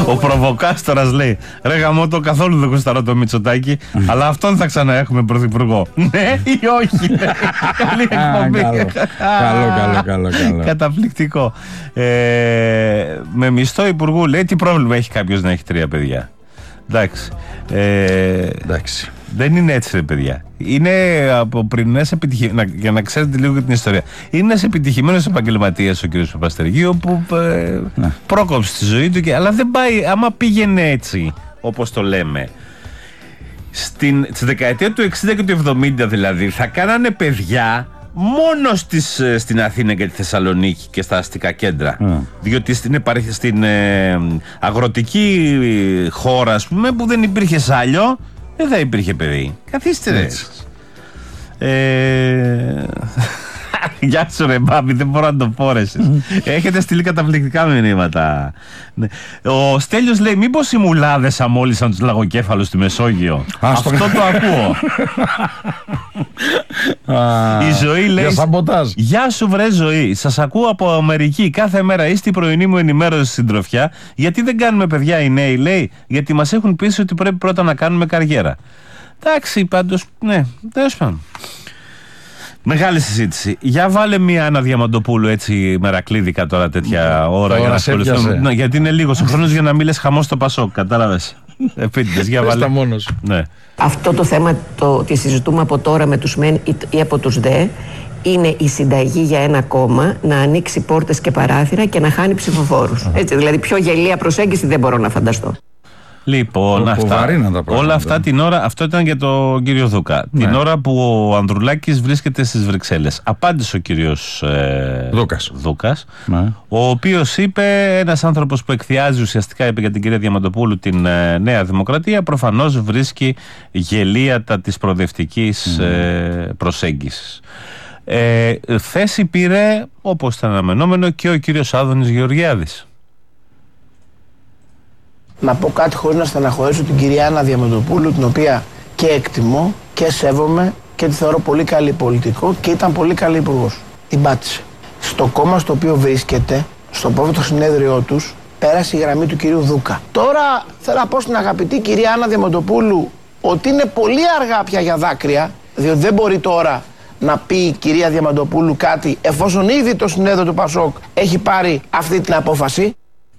Ο προβοκάστορας λέει: ρε γαμώτο, καθόλου δεν κουσταρώ το Μητσοτάκη, αλλά αυτόν θα ξαναέχουμε πρωθυπουργό. Ναι ή όχι? Καλή εκπομπή. Καλό. Καταπληκτικό. Με μισθό υπουργού λέει: τι πρόβλημα έχει κάποιος να έχει 3 παιδιά? Εντάξει. Δεν είναι έτσι, ρε παιδιά. Είναι από πρωινές επιτυχημένες. Για να ξέρετε λίγο για την ιστορία. Είναι ένας επιτυχημένος επαγγελματίας ο κ. Παπαστεργίου που πρόκοψε τη ζωή του, αλλά δεν πάει. Άμα πήγαινε έτσι, όπως το λέμε, στη δεκαετία του 60 και του 70 δηλαδή, θα κάνανε παιδιά μόνο στην Αθήνα και τη Θεσσαλονίκη και στα αστικά κέντρα. Διότι στην αγροτική χώρα, ας πούμε, που δεν υπήρχε σάλιο, δεν θα υπήρχε παιδί. Καθίστε ρε. Γεια σου ρε Μπάμπη, δεν μπορώ να το πω ρε. Έχετε στείλει καταπληκτικά μηνύματα. Ο Στέλιος λέει: μήπως οι μουλάδες αμόλυσαν τους λαγοκέφαλους στη Μεσόγειο? Αυτό το ακούω. Η Ζωή λέει: γεια σου βρε Ζωή, σας ακούω από Αμερική κάθε μέρα, είστε η πρωινή μου ενημέρωση συντροφιά. Γιατί δεν κάνουμε παιδιά οι νέοι? Λέει: γιατί μας έχουν πείσει ότι πρέπει πρώτα να κάνουμε καριέρα. Εντάξει, πάντως, ναι, τέλος πάντων. Μεγάλη συζήτηση. Για βάλε μία Άννα Διαμαντοπούλου έτσι μερακλίδικα τώρα τέτοια ώρα για να ασχοληθούμε. Ναι, γιατί είναι λίγος ο χρόνος για να μην λες χαμό στο Πασόκ, κατάλαβες. Επίτηδες, για βάλε. Ναι. Αυτό το θέμα το ότι συζητούμε από τώρα με τους ΜΕΝ ή από τους ΔΕ είναι η συνταγή για ένα κόμμα να ανοίξει πόρτες και παράθυρα και να χάνει ψηφοφόρους. Έτσι, δηλαδή πιο γελία προσέγγιση δεν μπορώ να φανταστώ. Λοιπόν, όλα αυτά την ώρα, αυτό ήταν για τον κύριο Δούκα. Ναι. Την ώρα που ο Ανδρουλάκης βρίσκεται στις Βρυξέλλες, απάντησε ο κύριος Δούκας, ναι, ο οποίος είπε, ένας άνθρωπος που εκθιάζει ουσιαστικά, είπε για την κυρία Διαμαντοπούλου την Νέα Δημοκρατία, προφανώς βρίσκει γελίατα της προοδευτικής προσέγγισης. Θέση πήρε, όπως ήταν αναμενόμενο, και ο κύριος Άδωνης Γεωργιάδης. Να πω κάτι χωρίς να στεναχωρήσω την κυρία Άννα Διαμαντοπούλου, την οποία και εκτιμώ και σέβομαι και τη θεωρώ πολύ καλή πολιτικό και ήταν πολύ καλή υπουργός. Την πάτησε. Στο κόμμα στο οποίο βρίσκεται, στο πρώτο συνέδριό τους, πέρασε η γραμμή του κυρίου Δούκα. Τώρα θέλω να πω στην αγαπητή κυρία Άννα Διαμαντοπούλου ότι είναι πολύ αργά πια για δάκρυα, διότι δεν μπορεί τώρα να πει η κυρία Διαμαντοπούλου κάτι εφόσον ήδη το συνέδριο του Πασόκ έχει πάρει αυτή την απόφαση.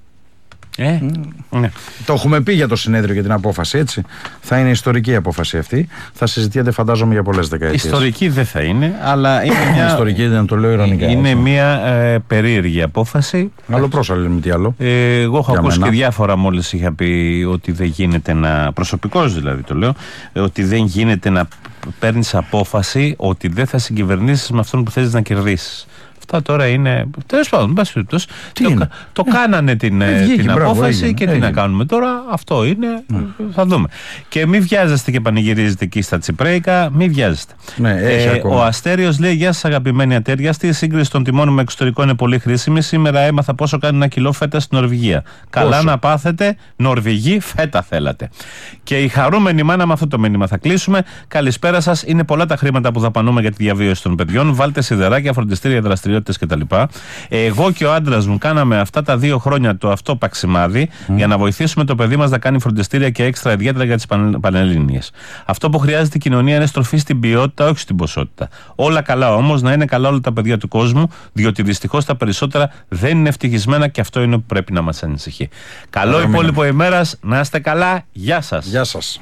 Ναι. Το έχουμε πει για το συνέδριο και την απόφαση, έτσι. Θα είναι ιστορική η απόφαση αυτή. Θα συζητιέται, φαντάζομαι, για πολλές δεκαετίες. Ιστορική δεν θα είναι, αλλά είναι μια. Ιστορική δεν το λέω ειρωνικά. Είναι μια περίεργη απόφαση. Άλλο πρόσαλλο, με τι άλλο. Εγώ έχω ακούσει και διάφορα μόλις είχα πει ότι δεν γίνεται να. Προσωπικώς δηλαδή το λέω, ότι δεν γίνεται να παίρνεις απόφαση ότι δεν θα συγκυβερνήσεις με αυτόν που θέλεις να κερδίσεις. Αυτά τώρα είναι. Τέλος πάντων, μπας περιπτώσει. Το κάνανε την απόφαση και τι να κάνουμε τώρα. Αυτό είναι. Θα δούμε. Και μην βιάζεστε και πανηγυρίζετε εκεί στα τσιπρέικα. Μην βιάζεστε. Ο Αστέριος λέει: γεια σας, αγαπημένοι ατέριαστοι. Η σύγκριση των τιμών με εξωτερικό είναι πολύ χρήσιμη. Σήμερα έμαθα πόσο κάνει 1 κιλό φέτα στην Νορβηγία. Καλά να πάθετε, Νορβηγοί, φέτα θέλατε. Και η χαρούμενη μάνα, με αυτό το μήνυμα θα κλείσουμε. Καλησπέρα σας. Είναι πολλά τα χρήματα που δαπανούμε για τη διαβίωση των παιδιών. Βάλτε σιδεράκια, φροντιστήρια, δραστηριότητες κτλ. Εγώ και ο άντρας μου κάναμε αυτά τα 2 χρόνια το αυτό παξιμάδι για να βοηθήσουμε το παιδί μας να κάνει φροντιστήρια και έξτρα, ιδιαίτερα για τις Πανελλήνιες. Αυτό που χρειάζεται η κοινωνία είναι στροφή στην ποιότητα, όχι στην ποσότητα. Όλα καλά όμως, να είναι καλά όλα τα παιδιά του κόσμου, διότι δυστυχώς τα περισσότερα δεν είναι ευτυχισμένα και αυτό είναι που πρέπει να μας ανησυχεί. Καλό υπόλοιπο ημέρας, να είστε καλά, γεια σας. Γεια σας.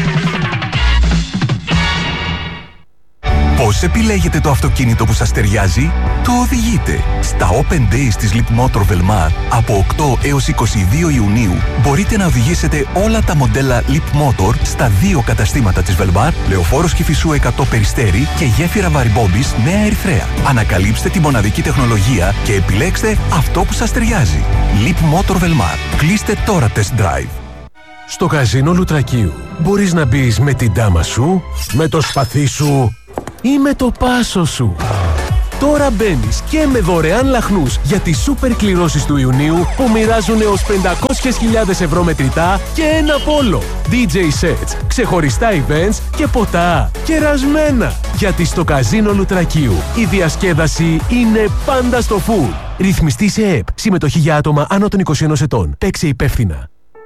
Πώς επιλέγετε το αυτοκίνητο που σας ταιριάζει? Το οδηγείτε. Στα Open Days της Leap Motor Velmar από 8 έως 22 Ιουνίου μπορείτε να οδηγήσετε όλα τα μοντέλα Leap Motor στα 2 καταστήματα της Velmar, Λεωφόρος Κηφισού 100 Περιστέρι και γέφυρα Βαριμπόμπης Νέα Ερυθρέα. Ανακαλύψτε τη μοναδική τεχνολογία και επιλέξτε αυτό που σας ταιριάζει. Leap Motor Velmar. Κλείστε τώρα test drive. Στο καζίνο Λουτρακίου μπορείς να μπεις με την ντάμα σου, με το σπαθί σου ή με το πάσο σου. Τώρα μπαίνεις και με δωρεάν λαχνούς για τις σούπερ κληρώσεις του Ιουνίου που μοιράζουν έως 500.000 ευρώ μετρητά και ένα πόλο. DJ sets, ξεχωριστά events και ποτά κερασμένα. Γιατί στο καζίνο Λουτρακίου η διασκέδαση είναι πάντα στο full. Ρυθμιστή σε ΕΠ. Συμμετοχή για άτομα άνω των 21 ετών. Παίξε υπεύθυνα.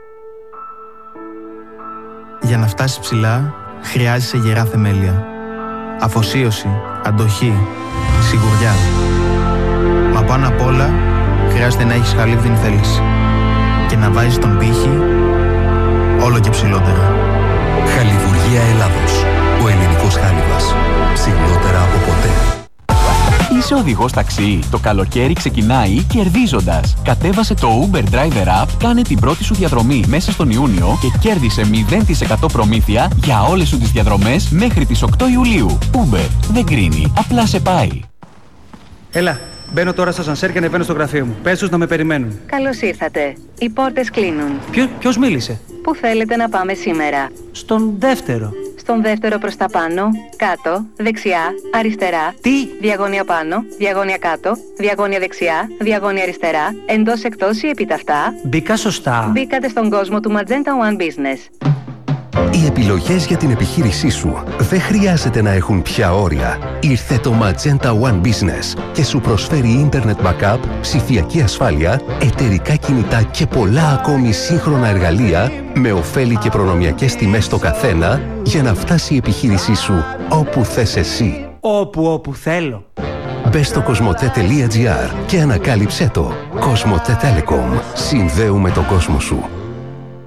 Για να φτάσεις ψηλά, χρειάζεσαι γερά θεμέλια. Αφοσίωση, αντοχή, σιγουριά. Μα πάνω απ' όλα, χρειάζεται να έχεις χαλίβδινη θέληση. Και να βάζεις τον πύχη όλο και ψηλότερα. Χαλιβουργία Ελλάδος. Ο ελληνικός χάλιβας. Ψηλότερα από ποτέ. Είσαι οδηγός ταξί. Το καλοκαίρι ξεκινάει κερδίζοντας. Κατέβασε το Uber Driver App, κάνε την πρώτη σου διαδρομή μέσα στον Ιούνιο και κέρδισε 0% προμήθεια για όλες σου τις διαδρομές μέχρι τις 8 Ιουλίου. Uber δεν κρίνει, απλά σε πάει. Έλα, μπαίνω τώρα στα σανσέρ και ανεβαίνω στο γραφείο μου. Πες τους να με περιμένουν. Καλώς ήρθατε. Οι πόρτες κλείνουν. Ποιος μίλησε? Πού θέλετε να πάμε σήμερα? Στον δεύτερο. Στον δεύτερο προς τα πάνω, κάτω, δεξιά, αριστερά. Τι? Διαγώνια πάνω, διαγώνια κάτω, διαγώνια δεξιά, διαγώνια αριστερά, εντός εκτός ή επιταυτά. Μπήκα σωστά. Μπήκατε στον κόσμο του Magenta One Business. Οι επιλογές για την επιχείρησή σου δεν χρειάζεται να έχουν πια όρια. Ήρθε το Magenta One Business και σου προσφέρει Internet Backup, ψηφιακή ασφάλεια, εταιρικά κινητά και πολλά ακόμη σύγχρονα εργαλεία με ωφέλη και προνομιακές τιμές στο καθένα για να φτάσει η επιχείρησή σου όπου θες εσύ. Όπου θέλω. Μπες στο cosmote.gr και ανακάλυψέ το. Cosmote Telecom. Συνδέουμε τον κόσμο σου.